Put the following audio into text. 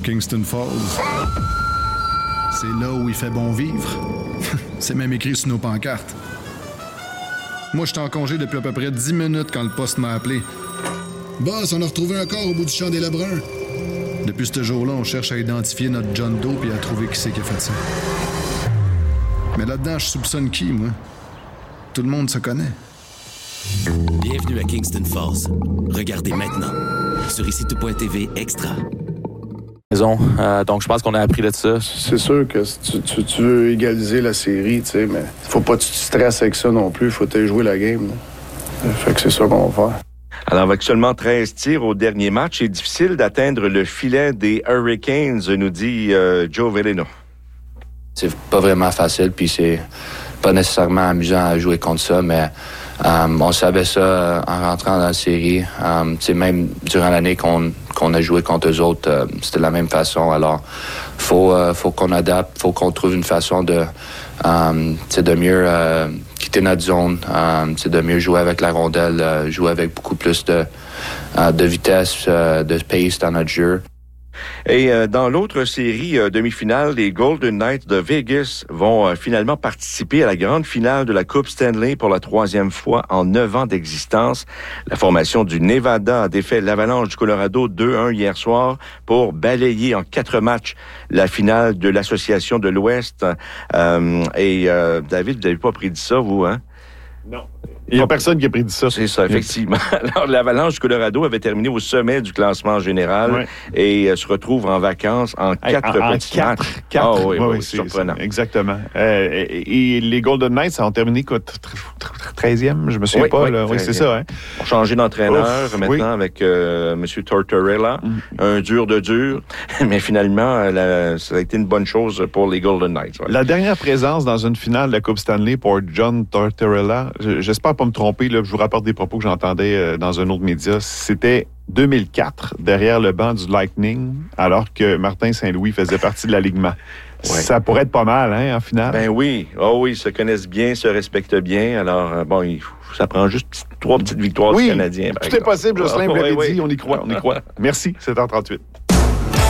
Kingston Falls. C'est là où il fait bon vivre. C'est même écrit sur nos pancartes. Moi, j'étais en congé depuis à peu près 10 minutes quand le poste m'a appelé. Boss, on a retrouvé un corps au bout du champ des Lebrun. Depuis ce jour-là, on cherche à identifier notre John Doe et à trouver qui c'est qui a fait ça. Mais là-dedans, je soupçonne qui, moi? Tout le monde se connaît. Bienvenue à Kingston Falls. Regardez maintenant sur ICITO.tv Extra. Donc, je pense qu'on a appris de ça. C'est sûr que si tu veux égaliser la série, tu sais, mais faut pas que tu te stresses avec ça non plus. Faut t'aller jouer la game. Là. Fait que c'est ça qu'on va faire. Alors, avec seulement 13 tirs au dernier match, c'est difficile d'atteindre le filet des Hurricanes, nous dit Joe Veleno. C'est pas vraiment facile, puis c'est pas nécessairement amusant à jouer contre ça, mais on savait ça en rentrant dans la série. Même durant l'année qu'on a joué contre eux autres, c'était de la même façon. Alors, faut qu'on adapte, faut qu'on trouve une façon de mieux quitter notre zone, de mieux jouer avec la rondelle, jouer avec beaucoup plus de vitesse, de pace dans notre jeu. Et dans l'autre série demi-finale, les Golden Knights de Vegas vont finalement participer à la grande finale de la Coupe Stanley pour la 3e fois en 9 ans d'existence. La formation du Nevada a défait l'Avalanche du Colorado 2-1 hier soir pour balayer en 4 matchs la finale de l'Association de l'Ouest. David, vous n'avez pas prédit ça, vous, hein? Non. Il n'y a personne qui a prédit ça. C'est ça, effectivement. Alors, l'Avalanche du Colorado avait terminé au sommet du classement général et se retrouve en vacances en 4 petits matchs. 4. Oui, c'est surprenant. Exactement. Et les Golden Knights ont terminé 13e, je me souviens pas. Oui, c'est ça. Hein? Ils ont changé d'entraîneur maintenant avec M. Tortorella, un dur de dur. Mais finalement, ça a été une bonne chose pour les Golden Knights. Ouais. La dernière présence dans une finale de la Coupe Stanley pour John Tortorella, j'espère pas me tromper, là, je vous rapporte des propos que j'entendais dans un autre média, c'était 2004, derrière le banc du Lightning, alors que Martin Saint-Louis faisait partie de l'alignement. Ouais. Ça pourrait être pas mal, hein, en finale? Ben oui. Ils se connaissent bien, se respectent bien. Alors, ça prend juste 3 petites victoires du Canadien. Tout est possible, Jocelyn, vous l'avez dit, on y croit. Merci, 7h38.